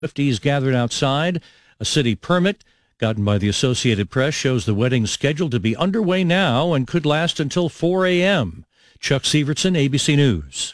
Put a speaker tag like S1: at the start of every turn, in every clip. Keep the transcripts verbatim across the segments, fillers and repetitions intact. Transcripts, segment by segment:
S1: fifties gathered outside. A city permit gotten by the Associated Press shows the wedding scheduled to be underway now and could last until four a.m. Chuck Sievertson, A B C News.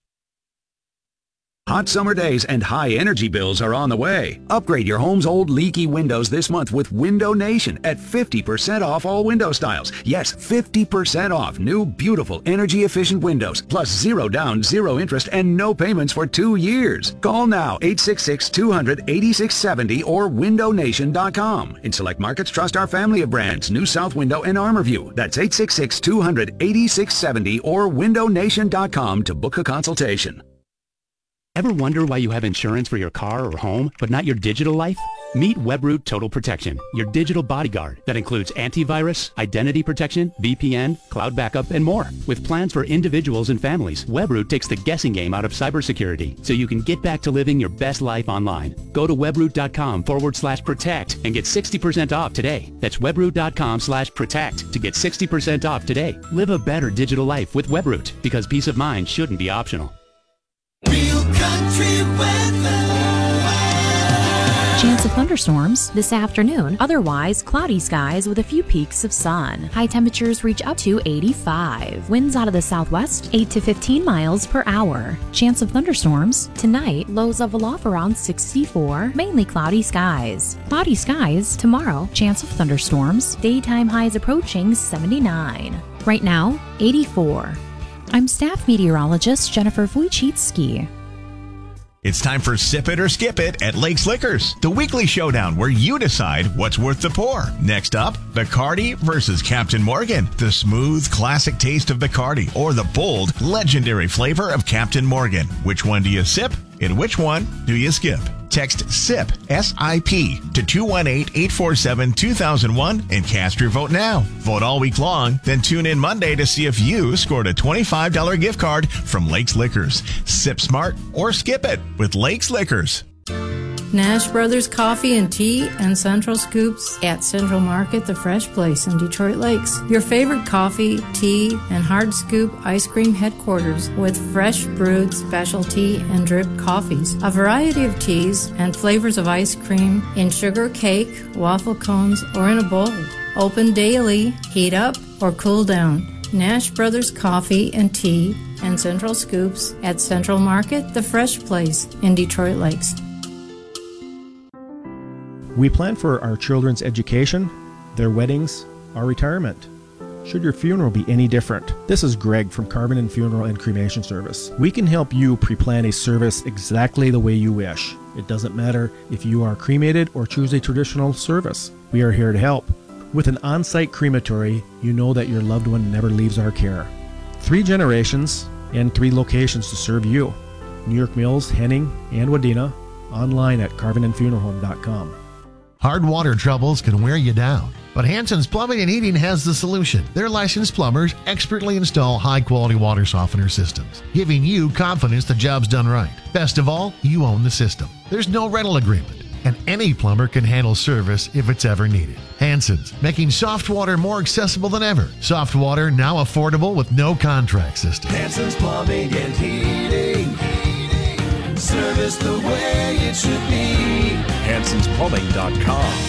S2: Hot summer days and high energy bills are on the way. Upgrade your home's old leaky windows this month with Window Nation at fifty percent off all window styles. Yes, fifty percent off new, beautiful, energy-efficient windows, plus zero down, zero interest, and no payments for two years. Call now, eight six six, two hundred, eighty-six seventy or window nation dot com. In select markets, trust our family of brands, New South Window and Armorview. That's eight six six, two hundred, eighty-six seventy or window nation dot com to book a consultation.
S3: Ever wonder why you have insurance for your car or home, but not your digital life? Meet Webroot Total Protection, your digital bodyguard that includes antivirus, identity protection, V P N, cloud backup, and more. With plans for individuals and families, Webroot takes the guessing game out of cybersecurity so you can get back to living your best life online. Go to webroot.com forward slash protect and get sixty percent off today. That's webroot.com slash protect to get sixty percent off today. Live a better digital life with Webroot, because peace of mind shouldn't be optional.
S4: Real country weather.
S5: Chance of thunderstorms this afternoon. Otherwise, cloudy skies with a few peaks of sun. High temperatures reach up to eighty-five. Winds out of the southwest, eight to fifteen miles per hour. Chance of thunderstorms tonight. Lows level off around sixty-four. Mainly cloudy skies. Cloudy skies tomorrow. Chance of thunderstorms. Daytime highs approaching seventy-nine. Right now, eighty-four. I'm staff meteorologist Jennifer Wojcicki.
S6: It's time for Sip It or Skip It at Lakes Liquors, the weekly showdown where you decide what's worth the pour. Next up, Bacardi versus Captain Morgan, the smooth, classic taste of Bacardi or the bold, legendary flavor of Captain Morgan. Which one do you sip and which one do you skip? Text SIP, S I P, to two one eight, eight four seven, two thousand one and cast your vote now. Vote all week long, then tune in Monday to see if you scored a twenty-five dollars gift card from Lakes Liquors. Sip smart or skip it with Lakes Liquors.
S7: Nash Brothers Coffee and Tea and Central Scoops at Central Market, the fresh place in Detroit Lakes. Your favorite coffee, tea, and hard scoop ice cream headquarters with fresh brewed specialty and drip coffees. A variety of teas and flavors of ice cream in sugar cake, waffle cones, or in a bowl. Open daily, heat up or cool down. Nash Brothers Coffee and Tea and Central Scoops at Central Market, the fresh place in Detroit Lakes.
S8: We plan for our children's education, their weddings, our retirement. Should your funeral be any different? This is Greg from Carbon and Funeral and Cremation Service. We can help you pre-plan a service exactly the way you wish. It doesn't matter if you are cremated or choose a traditional service. We are here to help. With an on-site crematory, you know that your loved one never leaves our care. Three generations and three locations to serve you. New York Mills, Henning, and Wadena. Online at carbon and funeral home dot com.
S9: Hard water troubles can wear you down, but Hanson's Plumbing and Heating has the solution. Their licensed plumbers expertly install high-quality water softener systems, giving you confidence the job's done right. Best of all, you own the system. There's no rental agreement, and any plumber can handle service if it's ever needed. Hanson's, making soft water more accessible than ever. Soft water now affordable with no contract system.
S4: Hanson's Plumbing and Heating. Service the way it should be.
S10: Hansons Plumbing dot com